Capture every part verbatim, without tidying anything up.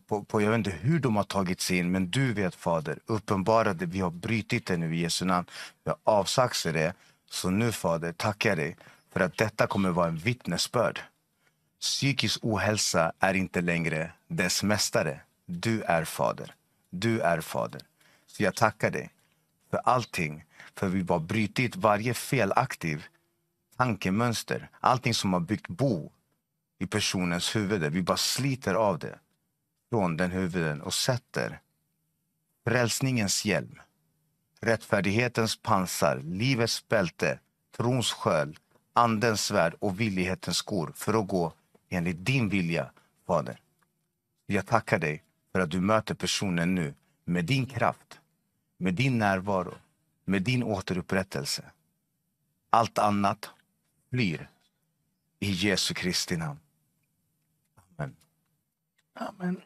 på, på, jag vet inte hur de har tagit sig in, men du vet, Fader, uppenbara det. Vi har brytit det nu i Jesu namn. Vi har avsagt det. Så nu, Fader, tackar dig för att detta kommer vara en vittnesbörd. Psykisk ohälsa är inte längre dess mästare. Du är Fader. Du är Fader. Så jag tackar dig för allting. För vi har brytit varje felaktiv tankemönster. Allting som har byggt bo i personens huvud. Vi bara sliter av det från den huvuden och sätter frälsningens hjälm, rättfärdighetens pansar, livets bälte, trons sköld, andens svärd och villighetens skor för att gå enligt din vilja, Fader. Jag tackar dig för att du möter personen nu med din kraft, med din närvaro, med din återupprättelse. Allt annat flyr i Jesu Kristi namn. Amen. Amen.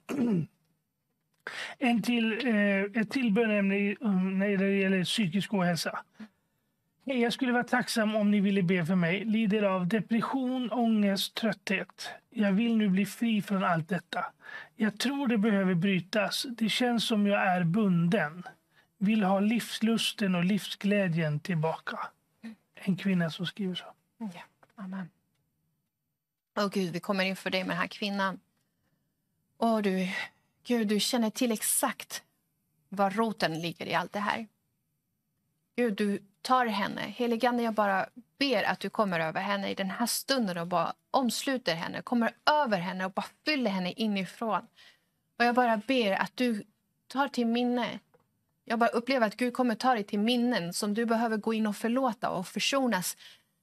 En till, eh, ett till bönämne när det gäller psykisk ohälsa. Hej, jag skulle vara tacksam om ni ville be för mig. Lider av depression, ångest, trötthet. Jag vill nu bli fri från allt detta. Jag tror det behöver brytas. Det känns som jag är bunden. Vill ha livslusten och livsglädjen tillbaka. En kvinna som skriver så. Ja, amen. Åh Gud, vi kommer inför dig med den här kvinnan. Åh du, Gud, du känner till exakt var roten ligger i allt det här. Gud, du tar henne. Heligande, jag bara ber att du kommer över henne i den här stunden och bara omsluter henne. Kommer över henne och bara fyller henne inifrån. Och jag bara ber att du tar till minne. Jag bara upplever att Gud kommer ta dig till minnen som du behöver gå in och förlåta och försonas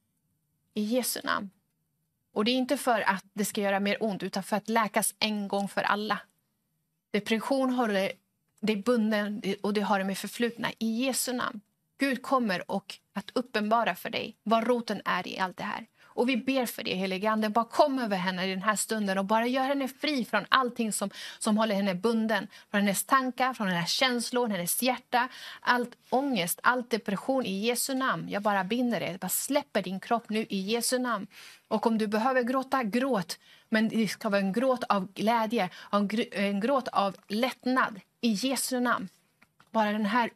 i Jesu namn. Och det är inte för att det ska göra mer ont utan för att läkas en gång för alla. Depression har det, det är bunden och det har det med förflutna i Jesu namn. Gud kommer och att uppenbara för dig vad roten är i allt det här. Och vi ber för det, helige Ande. Bara kom över henne i den här stunden och bara gör henne fri från allting som, som håller henne bunden. Från hennes tankar, från hennes känslor, hennes hjärta. Allt ångest, all depression i Jesu namn. Jag bara binder det. Bara släpper din kropp nu i Jesu namn. Och om du behöver gråta, gråt. Men det ska vara en gråt av glädje. En gråt av lättnad i Jesu namn. Bara den här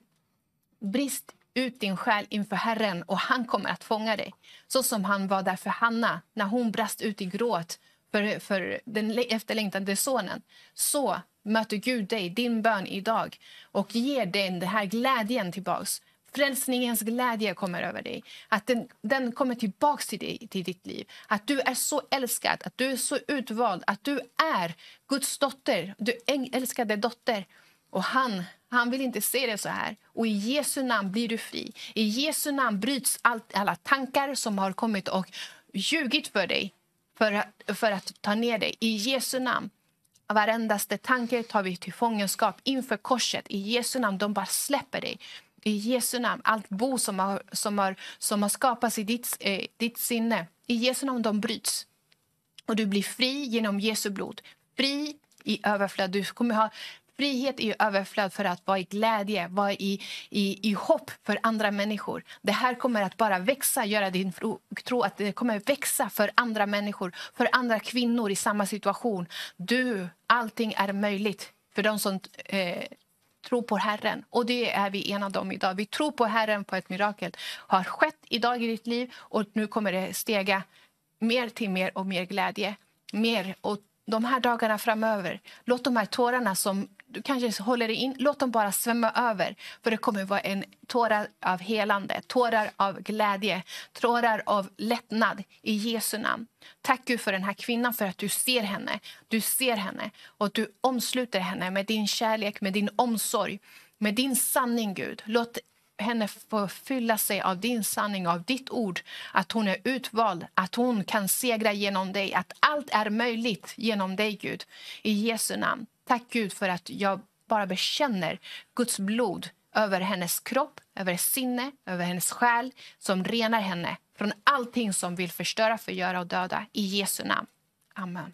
brist ut din själ inför Herren och han kommer att fånga dig. Så som han var där för Hanna när hon brast ut i gråt för, för den efterlängtade sonen. Så möter Gud dig, din bön idag och ger dig den här glädjen tillbaks. Frälsningens glädje kommer över dig. Att den, den kommer tillbaks till dig, till ditt liv. Att du är så älskad, att du är så utvald, att du är Guds dotter. Du är älskade dotter. Och han, han vill inte se det så här. Och i Jesu namn blir du fri. I Jesu namn bryts allt, alla tankar som har kommit och ljugit för dig. För att, för att ta ner dig. I Jesu namn. Varendaste tanke tar vi till fångenskap inför korset. I Jesu namn, de bara släpper dig. I Jesu namn, allt bo som har, som har, som har skapats i ditt, eh, ditt sinne. I Jesu namn, de bryts. Och du blir fri genom Jesu blod. Fri i överflöd. Du kommer ha frihet i överflöd för att vara i glädje, vara i, i, i hopp för andra människor. Det här kommer att bara växa, göra din tro att det kommer växa för andra människor, för andra kvinnor i samma situation. Du, allting är möjligt för de som eh, tror på Herren. Och det är vi enade om idag. Vi tror på Herren på ett mirakel. Har skett idag i ditt liv och nu kommer det stega mer till mer och mer glädje. Mer och de här dagarna framöver, låt de här tårarna som du kanske håller dig in, låt dem bara svämma över. För det kommer vara en tårar av helande, tårar av glädje, tårar av lättnad i Jesu namn. Tack Gud för den här kvinnan, för att du ser henne. Du ser henne och du omsluter henne med din kärlek, med din omsorg, med din sanning, Gud. Låt henne få fylla sig av din sanning, av ditt ord. Att hon är utvald, att hon kan segra genom dig. Att allt är möjligt genom dig, Gud. I Jesu namn. Tack Gud för att jag bara bekänner Guds blod över hennes kropp, över hennes sinne, över hennes själ. Som renar henne från allting som vill förstöra, förgöra och döda. I Jesu namn. Amen.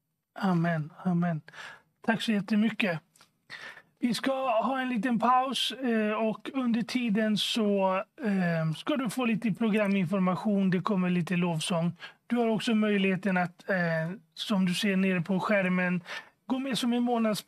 Amen, amen. Tack så jättemycket. Vi ska ha en liten paus och under tiden så ska du få lite programinformation. Det kommer lite lovsång. Du har också möjligheten att, som du ser nere på skärmen, gå med som en månads